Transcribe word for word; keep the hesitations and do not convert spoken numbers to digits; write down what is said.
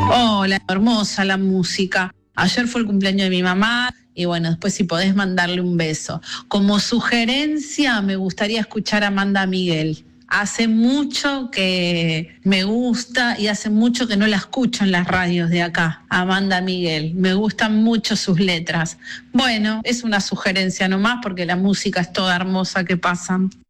Hola, hermosa la música. Ayer fue el cumpleaños de mi mamá y bueno, después si podés mandarle un beso. Como sugerencia me gustaría escuchar a Amanda Miguel. Hace mucho que me gusta y hace mucho que no la escucho en las radios de acá, Amanda Miguel. Me gustan mucho sus letras. Bueno, es una sugerencia nomás porque la música es toda hermosa que pasan.